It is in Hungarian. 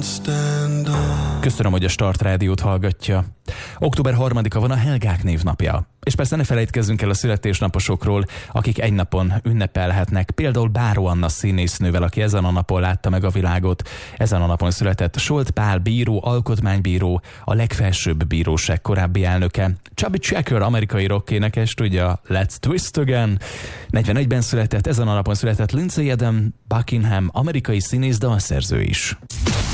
Köszönöm, hogy a Start Rádiót hallgatja. Október 3-a van a Helgák névnapja. És persze ne felejtkezzünk el a születésnaposokról, akik egy napon ünnepelhetnek. Például Báró Anna színésznővel, aki ezen a napon látta meg a világot. Ezen a napon született Solt Pál bíró, alkotmánybíró, a legfelsőbb bíróság korábbi elnöke. Chubby Checker, amerikai rockénekes, tudja, Let's Twist Again. 41-ben született, ezen a napon született Lindsay Adam Buckingham, amerikai színész, dalszerző is.